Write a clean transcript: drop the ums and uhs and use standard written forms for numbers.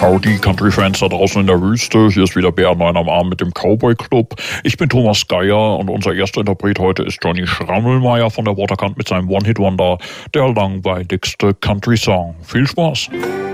Howdy, Country-Fans da draußen in der Wüste. Hier ist wieder Bär9 am Arm mit dem Cowboy Club. Ich bin Thomas Geier und unser erster Interpret heute ist Johnny Schrammelmeier von der Waterkant mit seinem One-Hit-Wonder, der langweiligste Country-Song. Viel Spaß!